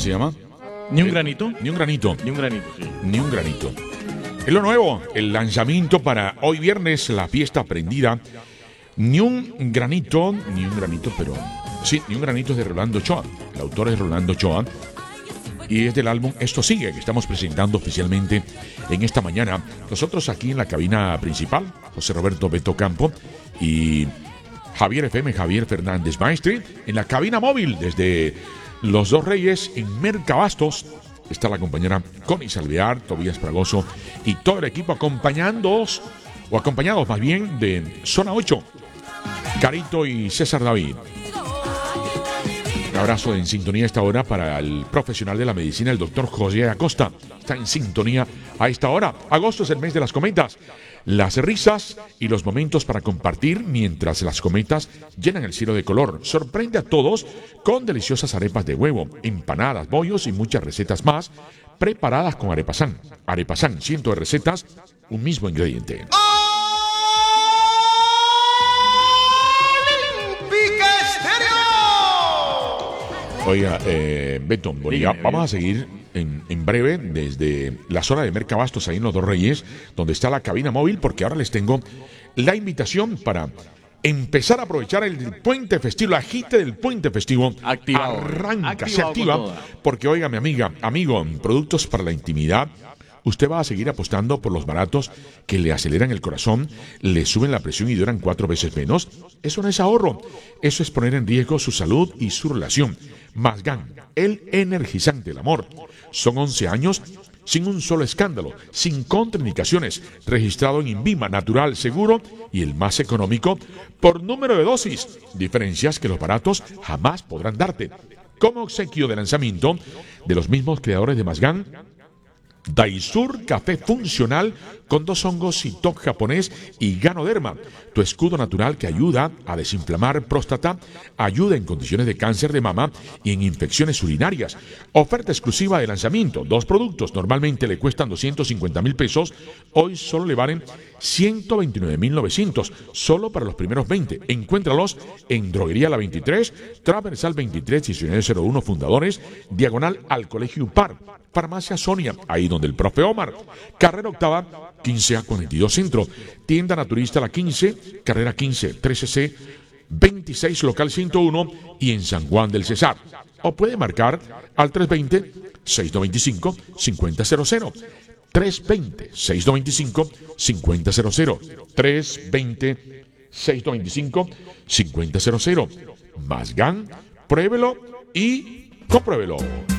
se llama? ¿Ni un granito? Ni un granito. Ni un granito, sí. Ni un granito. Es lo nuevo, el lanzamiento para hoy viernes, la fiesta prendida. Ni un granito, pero... Sí, Ni un granito es de Rolando Ochoa. El autor es Rolando Ochoa. Y es del álbum Esto Sigue, que estamos presentando oficialmente en esta mañana. Nosotros aquí en la cabina principal, José Roberto Beto Campo y Javier FM, Javier Fernández Maestri. En la cabina móvil desde Los Dos Reyes en Mercabastos está la compañera Connie Salvear, Tobías Fragoso y todo el equipo acompañados más bien de Zona 8, Carito y César David. Un abrazo en sintonía a esta hora para el profesional de la medicina, el doctor José Acosta. Está en sintonía a esta hora. Agosto es el mes de las cometas. Las risas y los momentos para compartir mientras las cometas llenan el cielo de color. Sorprende a todos con deliciosas arepas de huevo, empanadas, bollos y muchas recetas más preparadas con Arepasan. Arepasan, cientos de recetas, un mismo ingrediente. Oiga, Beto, Bonilla, vamos a seguir en breve desde la zona de Mercabastos, ahí en Los Dos Reyes, donde está la cabina móvil, porque ahora les tengo la invitación para empezar a aprovechar el puente festivo, la agite del puente festivo. Activado. Se activa, porque oiga, mi amigo, en productos para la intimidad, usted va a seguir apostando por los baratos que le aceleran el corazón, le suben la presión y duran 4 veces menos. Eso no es ahorro, eso es poner en riesgo su salud y su relación. Masgan, el energizante del amor. Son 11 años sin un solo escándalo, sin contraindicaciones, registrado en INVIMA, natural, seguro y el más económico por número de dosis. Diferencias que los baratos jamás podrán darte. Como obsequio de lanzamiento de los mismos creadores de Masgan, Daisur Café Funcional con 2 hongos y top japonés y Ganoderma, tu escudo natural que ayuda a desinflamar próstata, ayuda en condiciones de cáncer de mama y en infecciones urinarias. Oferta exclusiva de lanzamiento, 2 productos, normalmente le cuestan 250,000 pesos, hoy solo le valen 129,900, solo para los primeros 20. Encuéntralos en Droguería La 23, Transversal 23 1901 Fundadores, diagonal al Colegio UPAR, Farmacia Sonia, ahí donde el profe Omar, Carrera Octava 15 a 42 Centro, Tienda Naturista La 15, Carrera 15 13C 26 Local 101 y en San Juan del Cesar. O puede marcar al 320-695-5000. 320-695-5000. 320-695-5000. Masgan, pruébelo y compruébelo.